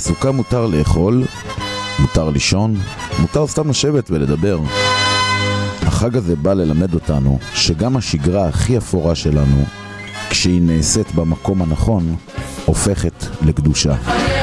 בסוכה מותר לאכול, מותר לישון, מותר סתם לשבת ולדבר. החג הזה בא ללמד אותנו שגם השגרה הכי אפורה שלנו, כשהיא נעשית במקום הנכון, הופכת לקדושה.